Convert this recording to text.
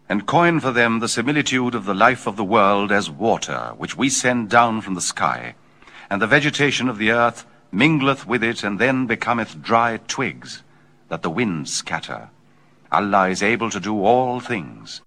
and coin for them the similitude of the life of the world as water, which we send down from the sky, and the vegetation of the earth mingleth with it, and then becometh dry twigs, that the winds scatter. Allah is able to do all things.